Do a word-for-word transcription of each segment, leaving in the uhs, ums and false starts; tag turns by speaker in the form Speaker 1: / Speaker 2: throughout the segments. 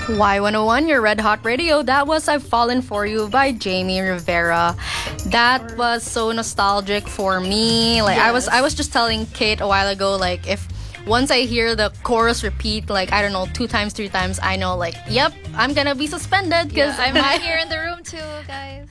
Speaker 1: Y one oh one, your Red Hot Radio. That was I've Fallen For You by Jamie Rivera. That was so nostalgic for me. Like yes. I was I was just telling Kate a while ago, like if once I hear the chorus repeat, like, I don't know, two times, three times, I know, like, yep, I'm gonna be suspended because
Speaker 2: yeah, I'm not here in the room too, guys.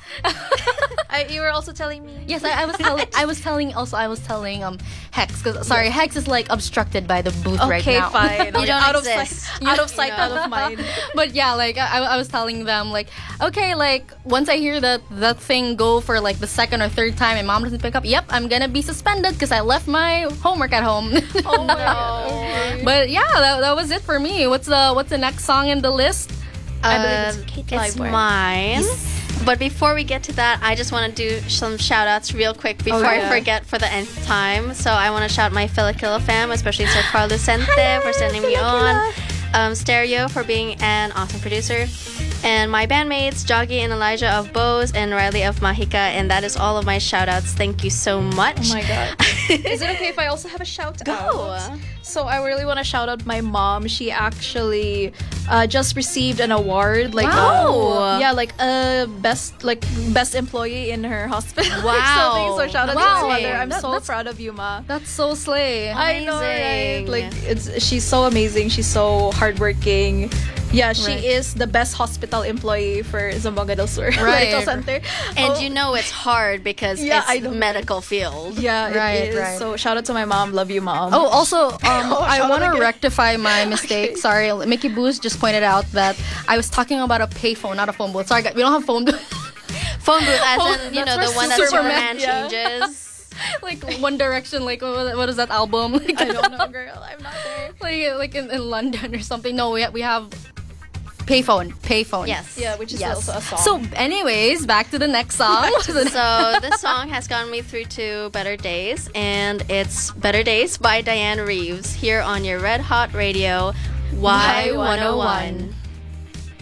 Speaker 2: I, you were also telling me.
Speaker 1: Yes, I, I was telling. I was telling. Also, I was telling um Hex because sorry, yeah. Hex is like obstructed by the booth
Speaker 2: okay,
Speaker 1: right now.
Speaker 2: Okay, fine.
Speaker 3: You don't
Speaker 2: out
Speaker 3: exist.
Speaker 2: Of sight, out of sight, out of mind.
Speaker 1: But yeah, like I, I was telling them, like, okay, like once I hear that that thing go for like the second or third time, and mom doesn't pick up. Yep, I'm gonna be suspended because I left my homework at home.
Speaker 2: Oh no. Okay.
Speaker 1: But yeah, that, that was it for me. What's the what's the next song in the list?
Speaker 3: Uh,
Speaker 2: I believe it's Kate
Speaker 3: It's
Speaker 2: Library.
Speaker 3: mine. Yes. But before we get to that, I just want to do some shout outs real quick before
Speaker 2: oh, yeah.
Speaker 3: I forget for the nth time. So I want to shout my Filakilla fam, especially Sir Carl Lucente for sending me on, um, Stereo for being an awesome producer, and my bandmates, Joggy and Elijah of Bose and Riley of Mahika. And that is all of my shout outs. Thank you so much.
Speaker 2: Oh my god. Is it okay if I also have a shout
Speaker 3: Go.
Speaker 2: out? So I really want to shout out my mom. She actually uh, just received an award, like
Speaker 3: wow.
Speaker 2: um, yeah, like a uh, best like best employee in her hospital.
Speaker 3: Wow.
Speaker 2: So shout out
Speaker 1: wow.
Speaker 2: to my mother. I'm
Speaker 1: that,
Speaker 2: so proud of you, ma.
Speaker 1: That's so slay.
Speaker 2: I know, right? Like it's she's so amazing. She's so hardworking. Yeah, she
Speaker 1: right.
Speaker 2: is the best hospital employee for Zamboanga del Sur
Speaker 1: right.
Speaker 2: Medical Center.
Speaker 3: And
Speaker 2: oh.
Speaker 3: you know it's hard because
Speaker 2: yeah,
Speaker 3: it's medical field.
Speaker 2: Yeah,
Speaker 1: right,
Speaker 2: it is.
Speaker 1: right.
Speaker 2: So shout out to my mom. Love you, mom.
Speaker 1: Oh, also, um,
Speaker 2: oh,
Speaker 1: I want to
Speaker 2: again.
Speaker 1: rectify my mistake.
Speaker 2: Okay.
Speaker 1: Sorry, Mickey Boost just pointed out that I was talking about a payphone, not a phone booth. Sorry, guys, we don't have phone booth.
Speaker 3: Phone booth, as
Speaker 1: Oh,
Speaker 3: in, you know,
Speaker 1: that's
Speaker 3: the one
Speaker 1: for
Speaker 3: that
Speaker 1: Superman,
Speaker 3: Superman
Speaker 2: yeah.
Speaker 3: changes.
Speaker 1: Like One Direction, like what, what is that album? Like,
Speaker 2: I don't know, girl. I'm not there.
Speaker 1: like like in, in London or something. No, we we have payphone, payphone.
Speaker 3: Yes.
Speaker 2: Yeah, which is
Speaker 1: Yes.
Speaker 2: also a song.
Speaker 1: So, anyways, back to the next song. To the
Speaker 3: So this song has gotten me through to Better Days, and it's Better Days by Diane Reeves here on your Red Hot Radio Y one oh one.